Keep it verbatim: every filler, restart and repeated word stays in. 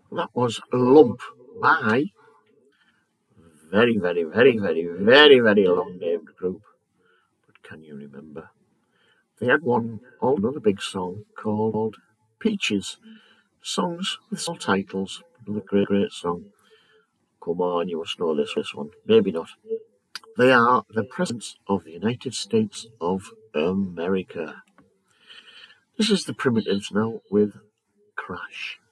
That was Lump by very, very, very, very, very, very long named group. But can you remember? They had one, oh, another big song called Peaches. Songs with small titles. Another great, great song. Come on, you must know this, this one. Maybe not. They are the presidents of the United States of America. This is the Primitives now with Crash.